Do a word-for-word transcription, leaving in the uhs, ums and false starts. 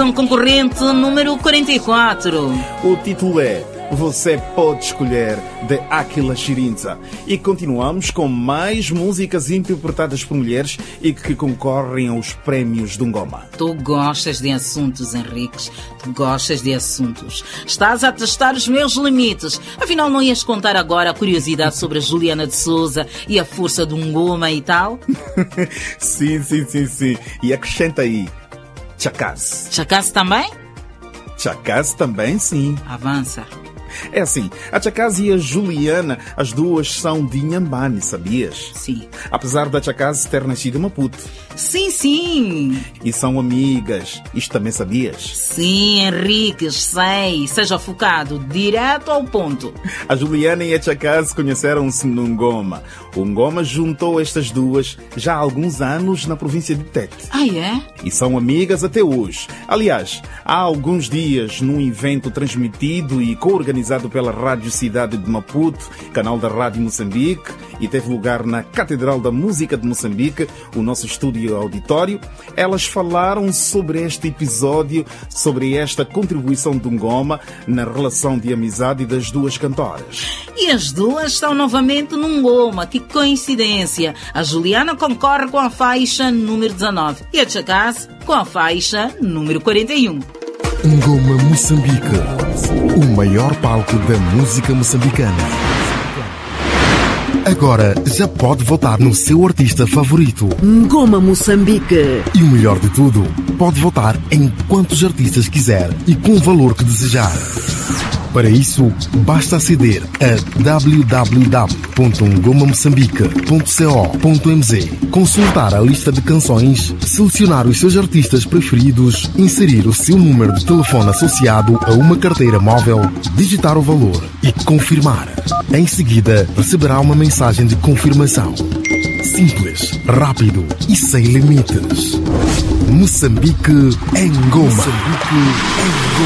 concorrente número quarenta e quatro. O título é Você Pode Escolher, de Aquila Chirinza. E continuamos com mais músicas interpretadas por mulheres e que concorrem aos prémios do Ngoma. Tu gostas de assuntos, Henriques. Tu gostas de assuntos. Estás a testar os meus limites. Afinal, não ias contar agora a curiosidade sobre a Juliana de Souza e a força do Ngoma e tal? Sim, sim, sim, sim. E acrescenta aí, Chakazi. Chakazi também? Chakazi também, sim. Avança. É assim, a Chakazi e a Juliana, as duas são de Inhambane, sabias? Sim. Apesar da Chakazi ter nascido em Maputo. Sim, sim. E são amigas. Isto também sabias? Sim, Henriques, sei. Seja focado, direto ao ponto. A Juliana e a Chakazi conheceram-se no Ngoma. O Ngoma juntou estas duas já há alguns anos na província de Tete. Ah, é? E são amigas até hoje. Aliás, há alguns dias, num evento transmitido e co-organizado pela Rádio Cidade de Maputo, canal da Rádio Moçambique, e teve lugar na Catedral da Música de Moçambique, o nosso estúdio auditório, elas falaram sobre este episódio, sobre esta contribuição do Ngoma na relação de amizade das duas cantoras. E as duas estão novamente no Ngoma. Que coincidência! A Juliana concorre com a faixa número dezanove e a Chakazi com a faixa número quarenta e um. Ngoma Moçambique, o maior palco da música moçambicana. Agora já pode votar no seu artista favorito. Ngoma Moçambique. E o melhor de tudo, pode votar em quantos artistas quiser e com o valor que desejar. Para isso, basta aceder a w w w ponto ngoma moçambique ponto co ponto m z, consultar a lista de canções, selecionar os seus artistas preferidos, inserir o seu número de telefone associado a uma carteira móvel, digitar o valor e confirmar. Em seguida, receberá uma mensagem de confirmação. Simples, rápido e sem limites. Moçambique em Ngoma. Moçambique em Ngoma.